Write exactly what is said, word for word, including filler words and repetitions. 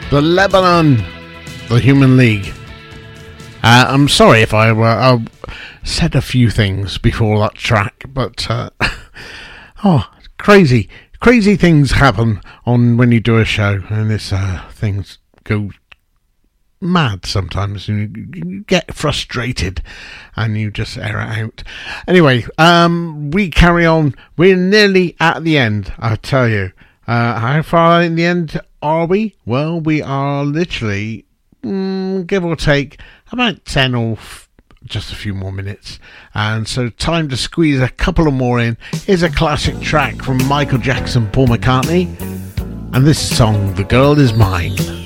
The Lebanon, the Human League. Uh, I'm sorry if I, uh, I said a few things before that track, but uh, oh, crazy, crazy things happen on when you do a show, and this uh, things go mad sometimes. You, you get frustrated, and you just air it out. Anyway, um, we carry on. We're nearly at the end, I tell you. Uh, how far in the end are we? Well, we are literally, mm, give or take, about ten or f- just a few more minutes. And so time to squeeze a couple of more in. Here's a classic track from Michael Jackson, Paul McCartney. And this song, The Girl Is Mine.